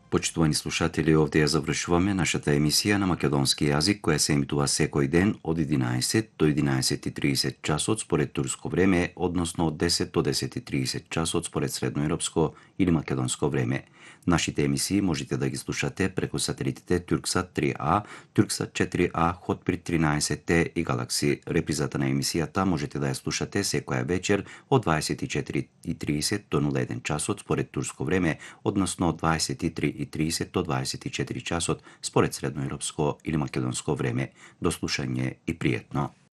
Почитувани слушатели, овде ја завршуваме нашата емисија на македонски јазик, која се емитува секој ден од 11 до 11:30 часот според турско време, односно од 10 до 10:30 часот според средноевропско или македонско време. Нашите емисии можете да ги слушате преку сателитите Турксат 3А, Турксат 4А, Хотбрид 13Т и Галакси. Репризата на емисијата можете да ја слушате секоја вечер од 24:30 до 01 часот според турско време, односно од 23:30 до 24 часот според средноевропско или македонско време. До слушање и пријатно.